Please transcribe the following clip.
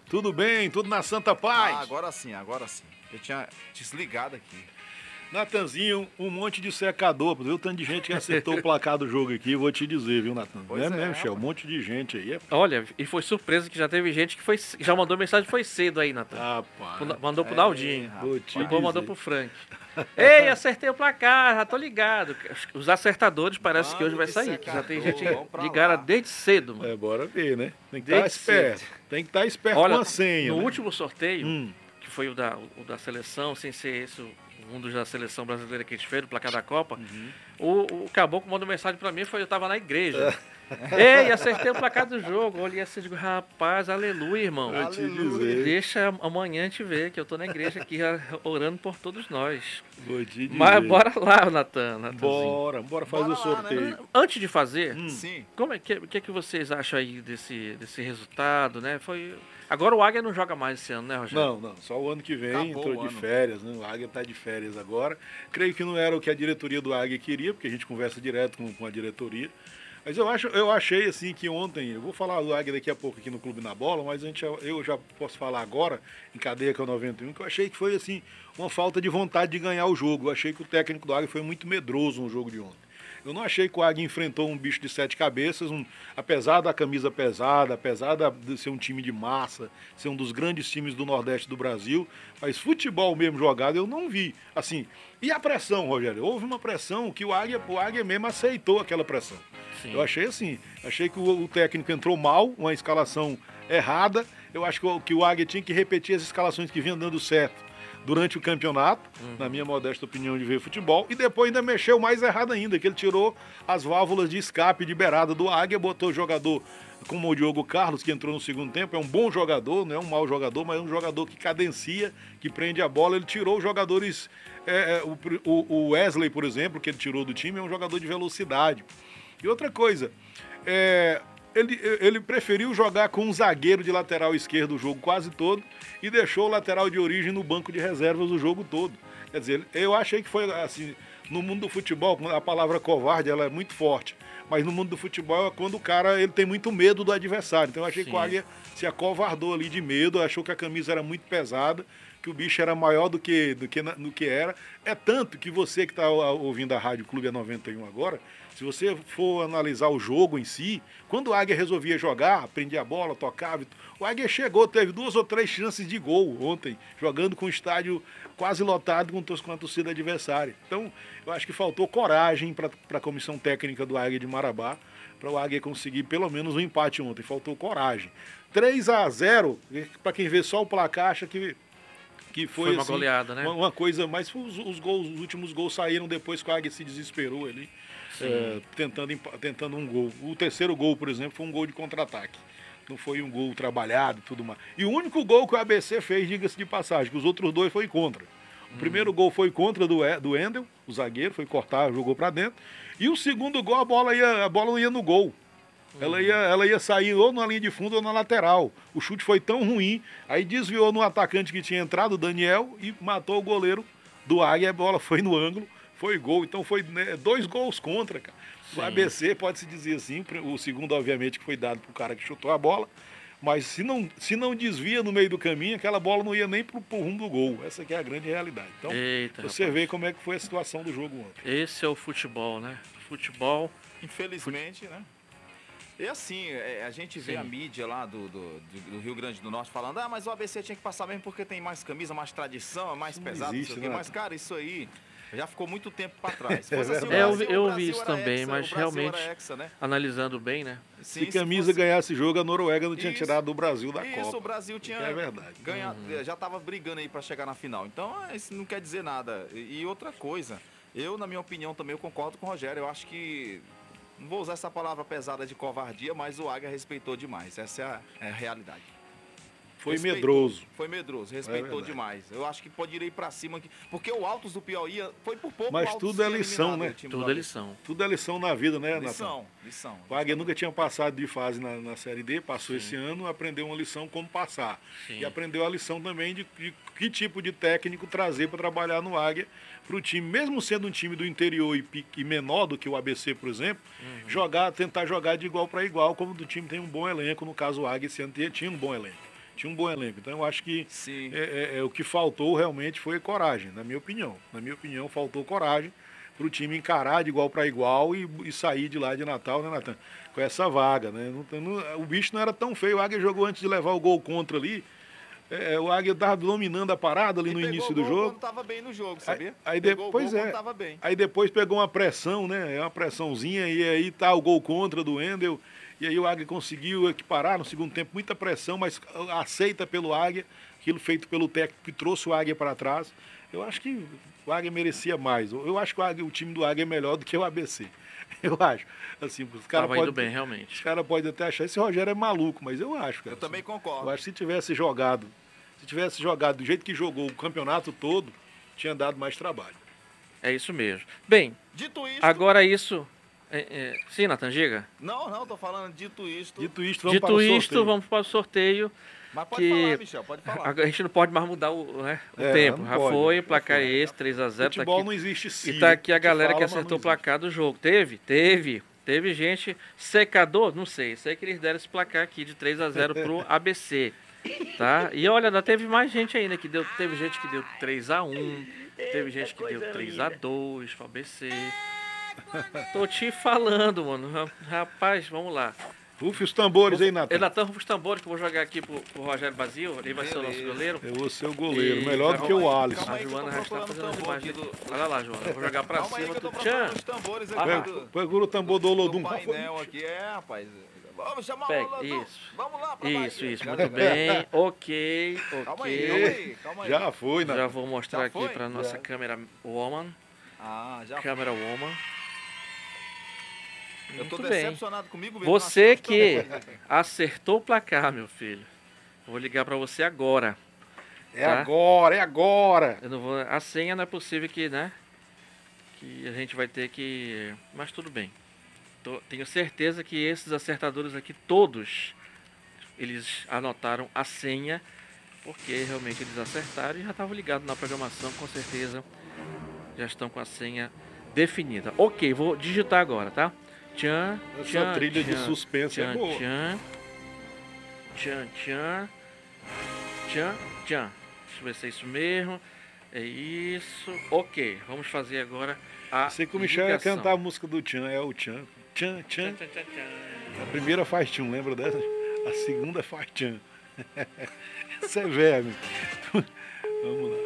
Tudo bem? Tudo na santa paz? Agora sim, agora sim. Eu tinha desligado aqui. Natanzinho, um monte de secador, viu? Tanto de gente que acertou o placar do jogo aqui, vou te dizer, viu, Natan? Pois É é, mesmo, Michel, um rapaz. monte de gente aí. Olha, e foi surpresa que já teve gente que já mandou mensagem, foi cedo aí, Natan. Rapaz, Mandou pro Naldinho. vou te Depois mandou dizer. pro Frank. Ei, acertei o placar, já tô ligado. Os acertadores parece que Bando hoje vai de sair, que já tem gente secador, vamos pra ligada lá. desde cedo, mano. Bora ver, né? Tem que estar Desde esperto. cedo. Tem que estar esperto Olha, com a senha, no né? último sorteio, Hum. que foi o da seleção, sem ser esse um dos da seleção brasileira que a gente fez, o placar da Copa, o Caboclo mandou mensagem pra mim, eu tava na igreja. Ei, acertei o placar do jogo. Olhei assim e digo, rapaz, aleluia, irmão. Vou te Aleluia. dizer. Deixa amanhã te ver, que eu tô na igreja aqui orando por todos nós. Vou te dizer. Mas bora lá, Natanzinho. Bora fazer Bora o lá, sorteio. né? Antes de fazer, Sim. como é que vocês acham aí desse resultado, né? Agora o Águia não joga mais esse ano, né, Rogério? Não, só o ano que vem, Acabou entrou o de ano. férias, né? O Águia tá de férias agora. Creio que não era o que a diretoria do Águia queria, porque a gente conversa direto com a diretoria. Mas eu achei assim que ontem, eu vou falar do Águia daqui a pouco aqui no Clube na Bola, mas eu já posso falar agora, em cadeia com o 91, que eu achei que foi assim, uma falta de vontade de ganhar o jogo. Eu achei que o técnico do Águia foi muito medroso no jogo de ontem. Eu não achei que o Águia enfrentou um bicho de 7 cabeças, apesar da camisa pesada, apesar de ser um time de massa, ser um dos grandes times do Nordeste do Brasil, mas futebol mesmo jogado eu não vi. Assim, e a pressão, Rogério? Houve uma pressão que o Águia mesmo aceitou aquela pressão. Sim. Eu achei assim, achei que o técnico entrou mal, uma escalação errada. Eu acho que o Águia tinha que repetir as escalações que vinham dando certo durante o campeonanato, na minha modesta opinião de ver futebol, e depois ainda mexeu mais errado ainda, que ele tirou as válvulas de escape de beirada do Águia, botou jogador como o Diogo Carlos, que entrou no segundo tempo, é um bom jogador, não é um mau jogador, mas é um jogador que cadencia, que prende a bola. Ele tirou os jogadores, o Wesley, por exemplo, que ele tirou do time, é um jogador de velocidade. E outra coisa, ele preferiu jogar com um zagueiro de lateral esquerdo o jogo quase todo e deixou o lateral de origem no banco de reservas o jogo todo. Quer dizer, eu achei que foi assim, no mundo do futebol, a palavra covarde ela é muito forte, mas no mundo do futebol é quando o cara ele tem muito medo do adversário. Então eu achei que o Águia se acovardou ali de medo, achou que a camisa era muito pesada, que o bicho era maior do que era. É tanto que você que está ouvindo a Rádio Clube A91 agora, se você for analisar o jogo em si, quando o Águia resolvia jogar, prendia a bola, tocava, o Águia chegou, teve 2 ou 3 chances de gol ontem, jogando com o estádio quase lotado com a torcida adversária. Então, eu acho que faltou coragem para a comissão técnica do Águia de Marabá, para o Águia conseguir pelo menos um empate ontem, faltou coragem. 3-0, para quem vê só o placar, acha que foi uma assim, goleada, né? Uma coisa, mas os últimos gols saíram depois que o Águia se desesperou ali, tentando um gol. O terceiro gol, por exemplo, foi um gol de contra-ataque. Não foi um gol trabalhado e tudo mais. E o único gol que o ABC fez, diga-se de passagem, que os outros 2 foi contra. O primeiro gol foi contra do Endel, o zagueiro, foi cortar, jogou para dentro. E o segundo gol, a bola não ia no gol. Ela ia sair ou na linha de fundo ou na lateral. O chute foi tão ruim, aí desviou no atacante que tinha entrado, o Daniel, e matou o goleiro do Águia. A bola foi no ângulo, foi gol. Então foi 2 gols contra, cara. O ABC, pode-se dizer assim, o segundo, obviamente, que foi dado pro cara que chutou a bola. Mas se não desvia no meio do caminho, aquela bola não ia nem pro rumo do gol. Essa aqui é a grande realidade. Então, Eita, você rapaz. vê como é que foi a situação do jogo ontem. Esse é o futebol, né? Futebol. Infelizmente, né? E assim, a gente vê Sim. a mídia lá do Rio Grande do Norte falando, mas o ABC tinha que passar mesmo porque tem mais camisa, mais tradição, é mais Não pesado, existe, não sei o quê. né? Mas, cara, isso aí já ficou muito tempo pra trás. Se fosse verdade. o Eu Brasil vi isso era também, hexa, mas o Brasil realmente, era hexa, né? analisando bem, né? Sim, Se camisa ganhasse jogo, a Noruega não tinha Isso. tirado o Brasil da Isso, Copa. o Brasil tinha É verdade. ganhado, já tava brigando aí pra chegar na final. Então, isso não quer dizer nada. E outra coisa, eu, na minha opinião, também eu concordo com o Rogério. Eu acho que, não vou usar essa palavra pesada de covardia, mas o Águia respeitou demais. Essa é a realidade. Foi Respeitou. medroso. Foi medroso, respeitou verdade. demais. Eu acho que pode ir pra cima aqui. Porque o Altos do Piauí foi por pouco. Mas o Altos tudo é foi lição, eliminado né? do time do Tudo é ABC. lição. Tudo é lição na vida, né, Natan? Lição. O Águia nunca tinha passado de fase na Série D, passou esse ano, aprendeu uma lição como passar. Sim. E aprendeu a lição também de que tipo de técnico trazer para trabalhar no Águia, para o time, mesmo sendo um time do interior e menor do que o ABC, por exemplo, tentar jogar de igual para igual, como o time tem um bom elenco, no caso o Águia esse ano tinha um bom elenco. Tinha um bom elenco. Então eu acho que Sim. o que faltou realmente foi coragem, na minha opinião. Na minha opinião, faltou coragem para o time encarar de igual para igual e sair de lá de Natal, né, Natan? Com essa vaga, né? O bicho não era tão feio. O Águia jogou antes de levar o gol contra ali. O Águia estava dominando a parada ali no início do jogo. Quando tava bem no jogo, sabia? Aí Pegou o gol depois quando tava bem. Aí depois pegou uma pressão, né? Uma pressãozinha, e aí tá o gol contra do Wendel. E aí o Águia conseguiu equiparar no segundo tempo, muita pressão, mas aceita pelo Águia, aquilo feito pelo técnico que trouxe o Águia para trás. Eu acho que o Águia merecia mais. Eu acho que o time do Águia é melhor do que o ABC. Eu acho. Assim, os caras Tava indo bem, realmente. Os caras podem até achar, esse Rogério é maluco, mas eu acho, cara. Eu também concordo. Eu acho que se tivesse jogado do jeito que jogou o campeonato todo, tinha dado mais trabalho. É isso mesmo. Bem, dito isto... agora isso... Sim, Natan, diga. Não, tô falando dito isto. Dito isto, vamos para o sorteio. Mas pode falar, Michel, pode falar. A gente não pode mais mudar o tempo. Já pode, foi, o placar é esse, 3-0. Futebol tá aqui, não existe sim. E tá aqui a galera que acertou o placar do jogo. Teve gente, secador, não sei. Sei que eles deram esse placar aqui de 3-0 pro ABC. Tá? E olha, ainda teve mais gente ainda que deu. Teve gente que deu 3-1, teve gente que deu 3-2 pro ABC. Tô te falando, mano. Rapaz, vamos lá. Rufe os tambores aí, Natan. Natan, rufe os tambores que eu vou jogar aqui pro Rogério Basílio. Ele vai ser o nosso goleiro. Eu vou ser o goleiro, melhor do que o Alisson. A Joana já está fazendo as imagens. Olha lá, Joana. Eu vou jogar pra cima do Tchan. Pega o tambor do Olodum. Painel aqui, rapaz. Vamos chamar o Olodum. Vamos lá pra Isso, muito bem. Ok. Calma aí. Já foi, né? Já vou mostrar aqui pra nossa câmera woman. Já câmera woman. Eu tô decepcionado comigo mesmo. Você que acertou o placar, meu filho. Eu vou ligar pra você agora. Tá? É agora. Eu não vou... A senha não é possível que, né? Que a gente vai ter que... Mas tudo bem. Tenho certeza que esses acertadores aqui, todos, eles anotaram a senha, porque realmente eles acertaram e já estavam ligados na programação, com certeza. Já estão com a senha definida. Ok, vou digitar agora, tá? Essa trilha de suspense é boa. Tchan. Deixa eu ver se é isso mesmo. É isso. Ok, vamos fazer agora a sei que o Michel ia cantar a música do Tchan, é o Tchan. Tchan. A primeira faz Tchan, lembra dessa? A segunda faz Tchan. Essa é velho. Vamos lá.